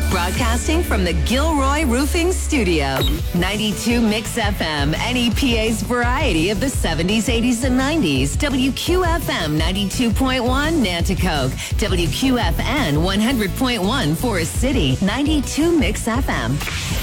Broadcasting from the Gilroy Roofing Studio. 92 Mix FM, NEPA's variety of the 70s, 80s, and 90s. WQFM 92.1 Nanticoke. WQFN 100.1 Forest City. 92 Mix FM.